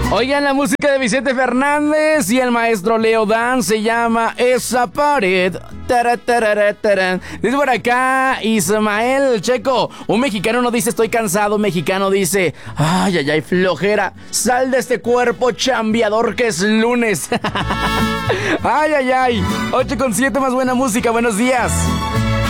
Oigan, la música de Vicente Fernández y el maestro Leo Dan se llama Esa pared. Tara, tarara, taran. Dice por acá Ismael Checo, un mexicano no dice estoy cansado, un mexicano dice ay, ay, ay, flojera, sal de este cuerpo chambeador que es lunes. Ay, ay, ay, 8:07, más buena música, buenos días.